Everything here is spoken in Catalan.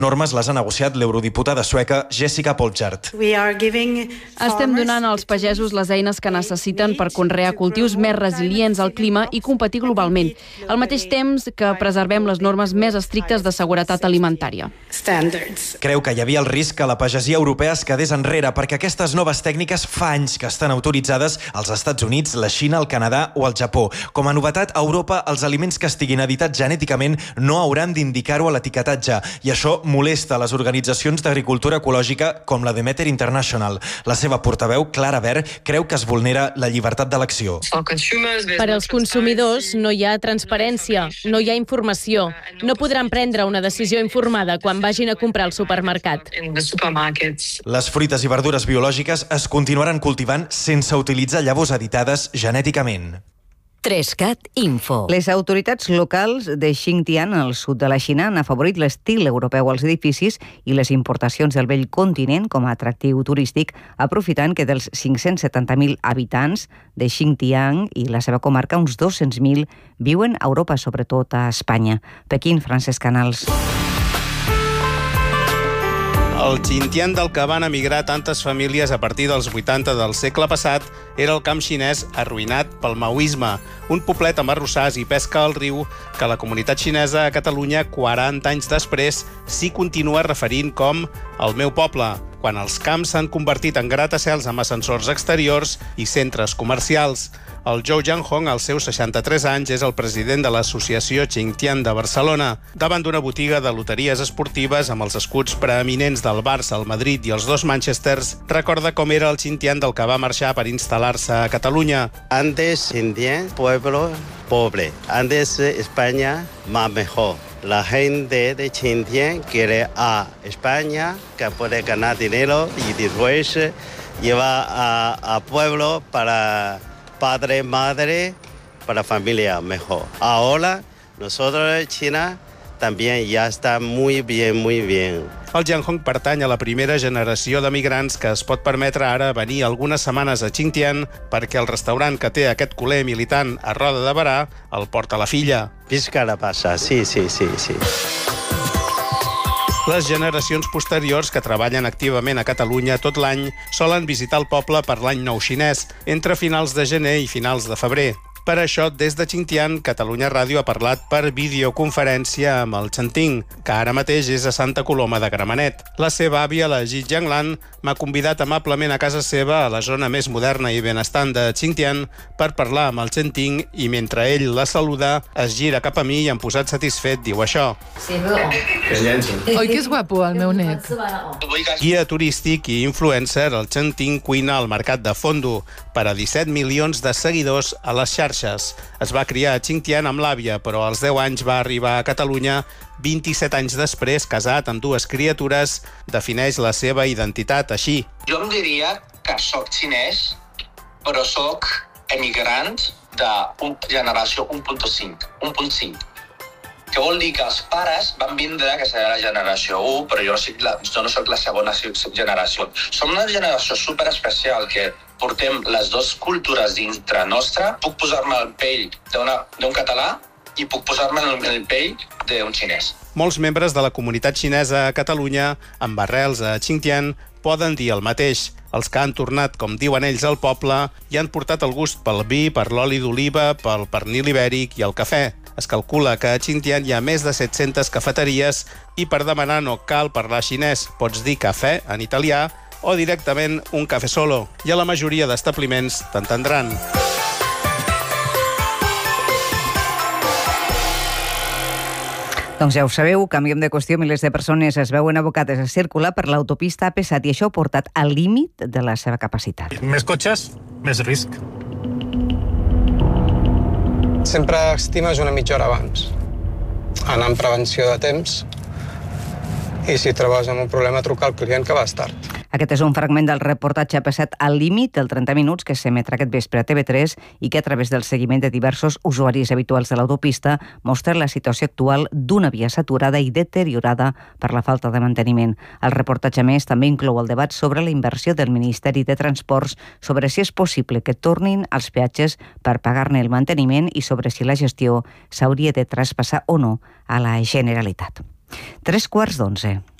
Normes les ha negociat l'eurodiputada sueca Jessica Polchart. Estem donant als pagesos les eines que necessiten per conrear cultius més resilients al clima i competir globalment, al mateix temps que preservem les normes més estrictes de seguretat alimentària. Creu que hi havia el risc que la pagesia europea es quedés enrere perquè aquestes noves tècniques fa anys que estan autoritzades als Estats Units, la Xina, el Canadà o el Japó. Com a novetat, a Europa els aliments que estiguin editats genèticament no hauran d'indicar-ho a l'etiquetatge i això molesta les organitzacions d'agricultura ecològica com la Demeter International. La seva portaveu, Clara Ver, creu que es vulnera la llibertat d'elecció. Per als consumidors no hi ha transparència, no hi ha informació. No podran prendre una decisió informada quan vagin a comprar al supermercat. Les fruites i verdures biològiques es continuaran cultivant sense utilitzar llavors editades genèticament. 3CAT Info. Les autoritats locals de Xinjiang, al sud de la Xina, han afavorit l'estil europeu als edificis i les importacions del vell continent com a atractiu turístic, aprofitant que dels 570.000 habitants de Xinjiang i la seva comarca, uns 200.000 viuen a Europa, sobretot a Espanya. Pequín, Francesc Canals. El Xinjiang del que van emigrar tantes famílies a partir dels 80 del segle passat era el camp xinès arruïnat pel maoisme, un poblet amb arrossars i pesca al riu que la comunitat xinesa a Catalunya, 40 anys després, s'hi continua referint com el meu poble, quan els camps s'han convertit en gratacels amb ascensors exteriors i centres comercials. El Zhou Jianhong, als seus 63 anys, és el president de l'Associació Xinjiang de Barcelona. Davant d'una botiga de loteries esportives amb els escuts preeminents del Barça, el Madrid i els dos Manchesters, recorda com era el Xinjiang del que va marxar per instal·lar-se a Catalunya. Antes Xinjiang, pueblo pobre. Antes España, más mejor. La gente de Xinjiang quiere a España, que puede ganar dinero y después lleva a pueblo para padre, madre, para familia mejor. Ahora nosotros China también ya está muy bien, muy bien. El Jianhong pertany a la primera generació d'emigrants que es pot permetre ara venir algunes setmanes a Xinjiang perquè el restaurant que té aquest culer militant a Roda de Berà el porta la filla. Visca la passa, sí. Les generacions posteriors que treballen activament a Catalunya tot l'any solen visitar el poble per l'any nou xinès, entre finals de gener i finals de febrer. Per això, des de Xinjiang, Catalunya Ràdio ha parlat per videoconferència amb el Chanting, que ara mateix és a Santa Coloma de Gramenet. La seva àvia, la Ji Jianglan, m'ha convidat amablement a casa seva, a la zona més moderna i benestant de Xinjiang, per parlar amb el Chanting i mentre ell la saluda, es gira cap a mi i, posat satisfet, diu això. Oi que és guapo, el meu net? Guia turístic i influencer, el Chanting cuina al mercat de Fondo per a 17 milions de seguidors a les xarxes. Es va criar a Xinjiang amb l'àvia, però als 10 anys va arribar a Catalunya. 27 anys després, casat amb dues criatures, defineix la seva identitat així. Jo em diria que soc xinès, però soc emigrant de generació 1.5. Que vol dir que els pares van vindre, que serà la generació 1, però jo no soc la segona generació. Som una generació superespecial que portem les dues cultures dintre nostra. Puc posar-me al pell d'un català i puc posar-me en el pell d'un xinès. Molts membres de la comunitat xinesa a Catalunya, amb arrels a Xinjiang, poden dir el mateix. Els que han tornat, com diuen ells, al poble i han portat el gust pel vi, per l'oli d'oliva, pel pernil ibèric i el cafè. Es calcula que a Xinjiang hi ha més de 700 cafeteries i per demanar no cal parlar xinès. Pots dir cafè en italià o directament un cafè solo. I a la majoria d'establiments t'entendran. Doncs ja ho sabeu, canviem de qüestió. Milers de persones es veuen abocades a circular per l'autopista AP7 i això ha portat al límit de la seva capacitat. Més cotxes, més risc. Sempre estimes una mitja hora abans, anar en prevenció de temps i si trobes amb un problema trucar al client que vas tard. Aquest és un fragment del reportatge AP7 al límit del 30 minuts que s'emetrà aquest vespre a TV3 i que a través del seguiment de diversos usuaris habituals de l'autopista mostra la situació actual d'una via saturada i deteriorada per la falta de manteniment. El reportatge, més, també inclou el debat sobre la inversió del Ministeri de Transports sobre si és possible que tornin als peatges per pagar-ne el manteniment i sobre si la gestió s'hauria de traspassar o no a la Generalitat. 3:15.